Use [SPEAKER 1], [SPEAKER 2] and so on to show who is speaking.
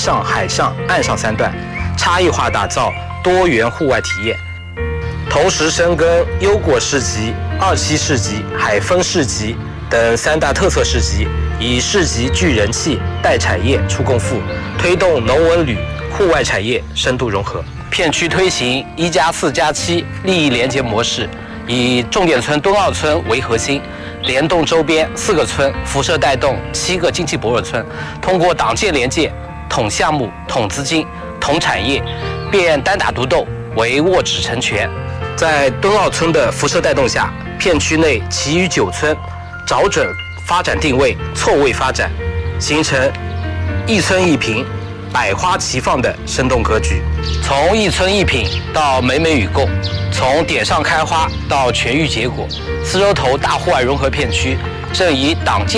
[SPEAKER 1] 上、海上、岸上3段，差异化打造多元户外体验。同时深耕优果市集、2期市集、海丰市集等3大特色市集，以市集聚人气、带产业、出共富，推动农文旅、户外产业深度融合。片区推行1+4+7利益联结模式，以重点村敦奥村为核心，联动周边4个村，辐射带动7个经济薄弱村，通过党建联界、统项目、统资金、统产业，变单打独斗为握指成拳。在敦奥村的辐射带动下，片区内其余9村找准发展定位，错位发展，形成一村一品、百花齐放的生动格局。从一村一品到美美与共，从点上开花到全域结果，丝绸头大户外融合片区正以党建